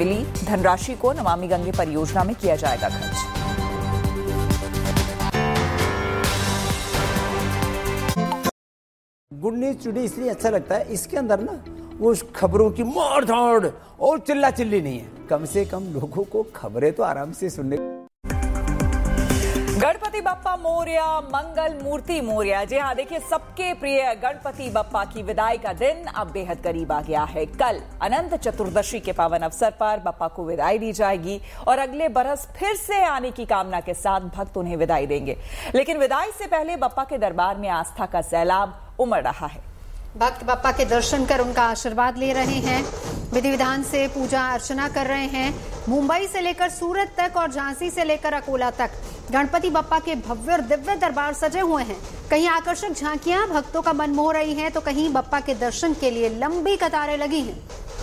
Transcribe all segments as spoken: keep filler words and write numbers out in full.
मिली धनराशि को नमामि गंगे परियोजना में किया जाएगा खर्च। गुड न्यूज टुडे इसलिए अच्छा लगता है, इसके अंदर ना वो खबरों की मार धाड़ और चिल्ला चिल्ली नहीं है। कम से कम लोगों को खबरें तो आराम से सुनने। गणपति बप्पा मोरया, मंगल मूर्ति मोरया। जी हाँ, देखिए, सबके प्रिय गणपति बप्पा की विदाई का दिन अब बेहद करीब आ गया है। कल अनंत चतुर्दशी के पावन अवसर पर बप्पा को विदाई दी जाएगी और अगले बरस फिर से आने की कामना के साथ भक्त उन्हें विदाई देंगे। लेकिन विदाई से पहले बप्पा के दरबार में आस्था का सैलाब उमड़ रहा है। भक्त बप्पा के दर्शन कर उनका आशीर्वाद ले रहे हैं, विधि विधान से पूजा अर्चना कर रहे हैं। मुंबई से लेकर सूरत तक और झांसी से लेकर अकोला तक गणपति बप्पा के भव्य और दिव्य दरबार सजे हुए हैं। कहीं आकर्षक झांकियां भक्तों का मन मोह रही हैं, तो कहीं बप्पा के दर्शन के लिए लंबी कतारें लगी हैं।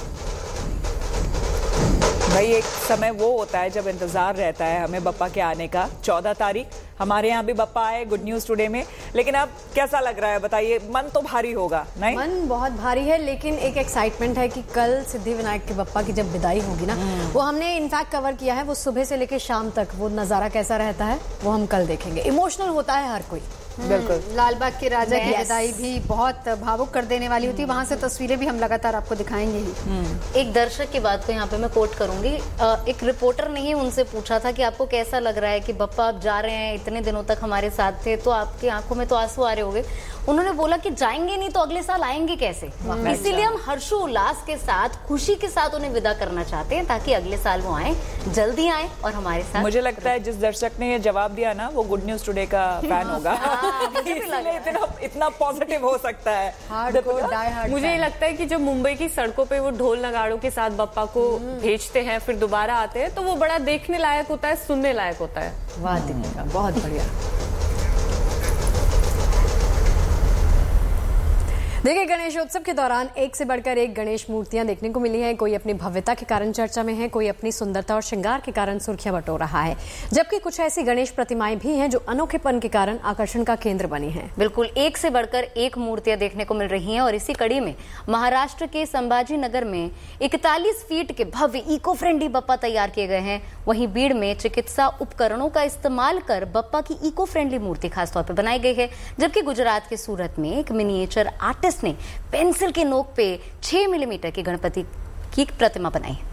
भाई, एक समय वो होता है जब इंतजार रहता है हमें बप्पा के आने का। चौदह तारीख हमारे यहाँ भी बप्पा आए गुड न्यूज टुडे में। लेकिन अब कैसा लग रहा है बताइए? मन तो भारी होगा, नहीं? मन बहुत भारी है, लेकिन एक एक्साइटमेंट है कि कल सिद्धिविनायक के बप्पा की जब विदाई होगी ना, वो हमने इनफैक्ट कवर किया है। वो सुबह से लेकर शाम तक वो नजारा कैसा रहता है वो हम कल देखेंगे। इमोशनल होता है हर कोई। बिल्कुल, लालबाग के राजा की विदाई भी बहुत भावुक कर देने वाली होती है। वहां से तस्वीरें भी हम लगातार आपको दिखाएंगे ही। एक दर्शक की बात को यहाँ पे मैं कोट करूंगी। एक रिपोर्टर ने ही उनसे पूछा था कि आपको कैसा लग रहा है कि बप्पा आप जा रहे हैं, इतने दिनों तक हमारे साथ थे, तो आपकी आंखों में तो आंसू आ रहे होंगे। उन्होंने बोला कि जाएंगे नहीं तो अगले साल आएंगे कैसे, इसीलिए हम हर्षोल्लास के साथ, खुशी के साथ उन्हें विदा करना चाहते हैं, ताकि अगले साल वो आए, जल्दी आए और हमारे साथ। मुझे लगता है जिस दर्शक ने ये जवाब दिया ना, वो गुड न्यूज टुडे का फैन होगा। इसलिए इतना इतना पॉजिटिव हो सकता है। मुझे लगता है कि जब मुंबई की सड़कों पे वो ढोल नगाड़ों के साथ बप्पा को भेजते हैं, फिर दोबारा आते हैं, तो वो बड़ा देखने लायक होता है, सुनने लायक होता है। वाह दीपिका, बहुत बढ़िया। देखिए, गणेशोत्सव के दौरान एक से बढ़कर एक गणेश मूर्तियां देखने को मिली हैं। कोई अपनी भव्यता के कारण चर्चा में है, कोई अपनी सुंदरता और श्रृंगार के कारण सुर्खियां बटोर रहा है, जबकि कुछ ऐसी गणेश प्रतिमाएं भी हैं जो अनोखेपन के कारण आकर्षण का केंद्र बनी हैं। बिल्कुल, एक से बढ़कर एक मूर्तियां देखने को मिल रही हैं और इसी कड़ी में महाराष्ट्र के संभाजी नगर में इकतालीस फीट के भव्य इको फ्रेंडली बप्पा तैयार किए गए हैं। वहीं बीड़ में चिकित्सा उपकरणों का इस्तेमाल कर बप्पा की इको फ्रेंडली मूर्ति खासतौर पर बनाई गई है, जबकि गुजरात के सूरत में एक मिनिएचर आर्टिस्ट ने पेंसिल के नोक पे छह मिलीमीटर की गणपति की प्रतिमा बनाई है।